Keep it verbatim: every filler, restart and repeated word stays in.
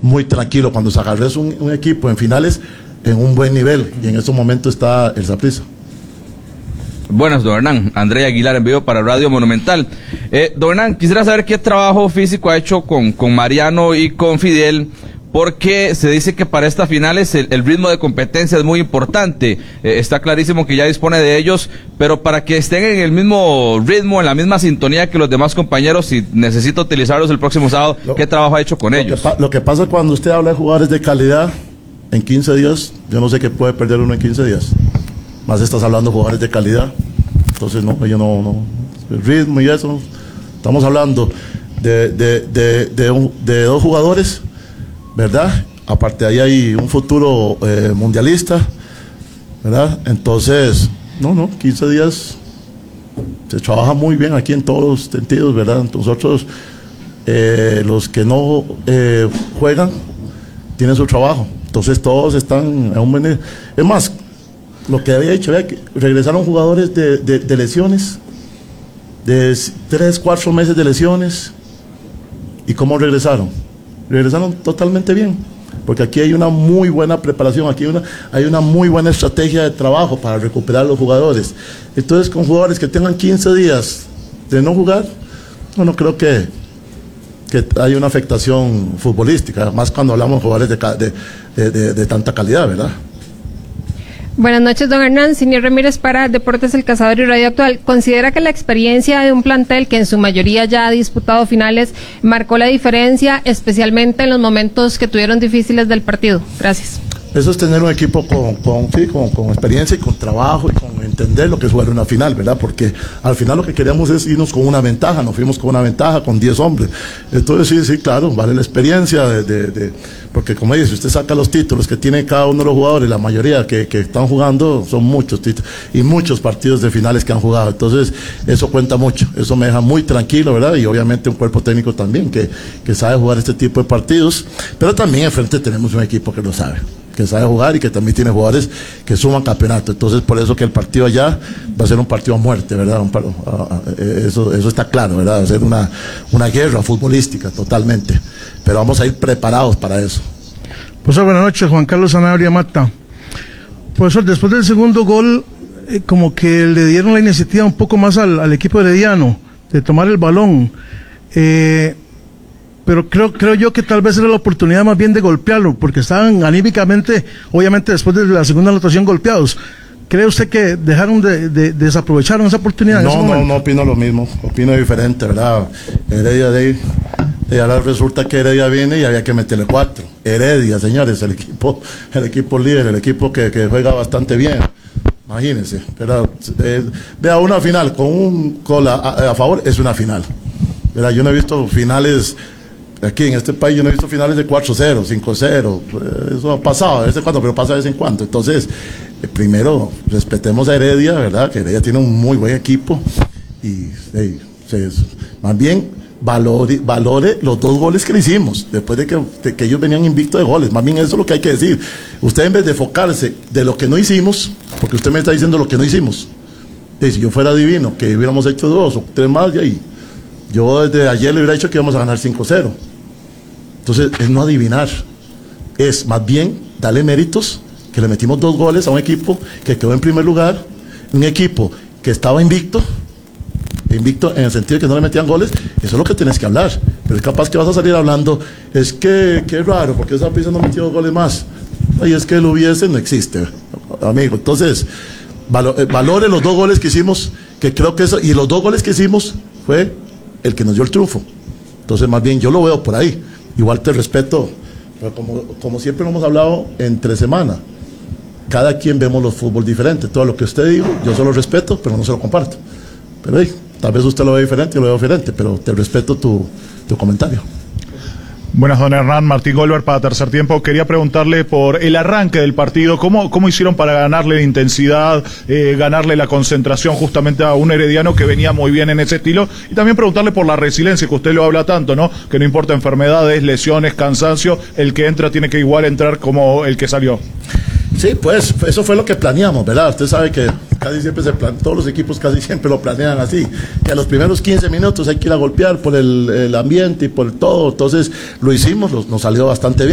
muy tranquilo cuando se agarres un, un equipo en finales en un buen nivel, y en estos momentos está el Saprissa. Buenas, don Hernán. Andrea Aguilar en vivo para Radio Monumental. Eh, don Hernán, quisiera saber qué trabajo físico ha hecho con, con Mariano y con Fidel, porque se dice que para estas finales el, el ritmo de competencia es muy importante. Eh, está clarísimo que ya dispone de ellos, pero para que estén en el mismo ritmo, en la misma sintonía que los demás compañeros, si necesita utilizarlos el próximo sábado, lo, ¿qué trabajo ha hecho con lo ellos? Que lo que pasa cuando usted habla de jugadores de calidad, en quince días, yo no sé qué puede perder uno en quince días. Más estás hablando de jugadores de calidad. Entonces, no, yo no, no, el ritmo y eso, estamos hablando de, de, de, de, un, de dos jugadores, ¿verdad? Aparte de ahí hay un futuro eh, mundialista, ¿verdad? Entonces, no, no, quince días se trabaja muy bien aquí en todos los sentidos, ¿verdad? Nosotros, eh, los que no eh, juegan, tienen su trabajo, entonces todos están a un buen... Es más, lo que había dicho, vea, que regresaron jugadores de, de, de lesiones, de tres, cuatro meses de lesiones. ¿Y cómo regresaron? Regresaron totalmente bien, porque aquí hay una muy buena preparación, aquí hay una, hay una muy buena estrategia de trabajo para recuperar a los jugadores. Entonces, con jugadores que tengan quince días de no jugar, no, no creo que, que hay una afectación futbolística, más cuando hablamos de jugadores de, de, de, de, de tanta calidad, ¿verdad? Buenas noches, don Hernán. Señor Ramírez para Deportes El Cazador y Radio Actual. ¿Considera que la experiencia de un plantel que en su mayoría ya ha disputado finales marcó la diferencia, especialmente en los momentos que tuvieron difíciles del partido? Gracias. Eso es tener un equipo con, con, sí, con, con experiencia y con trabajo y con entender lo que es jugar una final, ¿verdad? Porque al final lo que queríamos es irnos con una ventaja, nos fuimos con una ventaja, con diez hombres. Entonces sí, sí, claro, vale la experiencia, de, de, de, porque como dice, usted saca los títulos que tiene cada uno de los jugadores, la mayoría que, que están jugando son muchos títulos y muchos partidos de finales que han jugado. Entonces eso cuenta mucho, eso me deja muy tranquilo, ¿verdad? Y obviamente un cuerpo técnico también que, que sabe jugar este tipo de partidos, pero también enfrente tenemos un equipo que lo sabe, que sabe jugar y que también tiene jugadores que suman campeonato. Entonces por eso que el partido allá va a ser un partido a muerte, ¿verdad? Un, uh, uh, eso, eso está claro, ¿verdad? Va a ser una, una guerra futbolística totalmente, pero vamos a ir preparados para eso. Profesor, buenas noches. Juan Carlos Sanabria Mata. Profesor, después del segundo gol, eh, como que le dieron la iniciativa un poco más al, al equipo herediano de tomar el balón, eh pero creo creo yo que tal vez era la oportunidad más bien de golpearlo, porque estaban anímicamente, obviamente después de la segunda anotación, golpeados. ¿Cree usted que dejaron de, de, de desaprovecharon esa oportunidad? No, en ese no, momento? no opino lo mismo, opino diferente, ¿verdad? Heredia de, de ahora resulta que Heredia viene y había que meterle cuatro. Heredia, señores, el equipo, el equipo líder, el equipo que, que juega bastante bien. Imagínense, pero eh, vea, una final con un gol a, a, a favor es una final, ¿verdad? Yo no he visto finales aquí en este país, yo no he visto finales de cuatro cero, cinco cero, eso ha pasado de vez en cuando, pero pasa de vez en cuando. Entonces, eh, primero, respetemos a Heredia, ¿verdad? Que Heredia tiene un muy buen equipo y eh, se, más bien valore, valore los dos goles que le hicimos, después de que, de que ellos venían invictos de goles. Más bien eso es lo que hay que decir. Usted, en vez de enfocarse de lo que no hicimos, porque usted me está diciendo lo que no hicimos, y si yo fuera divino, que hubiéramos hecho dos o tres más, y ahí, yo desde ayer le hubiera dicho que íbamos a ganar cinco cero. Entonces, es no adivinar, es más bien darle méritos, que le metimos dos goles a un equipo que quedó en primer lugar, un equipo que estaba invicto, invicto en el sentido de que no le metían goles. Eso es lo que tienes que hablar, pero es capaz que vas a salir hablando, es que, qué raro, porque esa prisa no metió dos goles más, y es que el hubiese no existe, amigo. Entonces, valore, valore los dos goles que hicimos, que creo que eso, y los dos goles que hicimos fue el que nos dio el triunfo. Entonces, más bien, yo lo veo por ahí. Igual te respeto, pero como, como siempre lo hemos hablado entre semana, cada quien vemos los fútbol diferente. Todo lo que usted dijo, yo se lo respeto, pero no se lo comparto. Pero hey, tal vez usted lo ve diferente, yo lo veo diferente, pero te respeto tu, tu comentario. Buenas, don Hernán. Martín Goldberg para Tercer Tiempo. Quería preguntarle por el arranque del partido, ¿cómo, cómo hicieron para ganarle la intensidad, eh, ganarle la concentración justamente a un herediano que venía muy bien en ese estilo? Y también preguntarle por la resiliencia, que usted lo habla tanto, ¿no? Que no importa enfermedades, lesiones, cansancio, el que entra tiene que igual entrar como el que salió. Sí, pues eso fue lo que planeamos, ¿verdad? Usted sabe que casi siempre se plan, todos los equipos casi siempre lo planean así, que a los primeros quince minutos hay que ir a golpear por el, el ambiente y por todo. Entonces lo hicimos, lo, nos salió bastante bien.